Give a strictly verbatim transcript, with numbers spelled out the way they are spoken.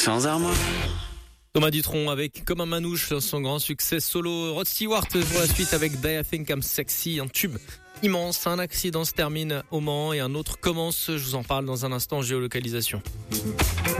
sans armes. Thomas Dutronc avec Comme un manouche, son grand succès solo. Rod Stewart pour la suite avec Die I Think I'm Sexy, un tube immense. Un accident se termine au Mans et un autre commence. Je vous en parle dans un instant, géolocalisation.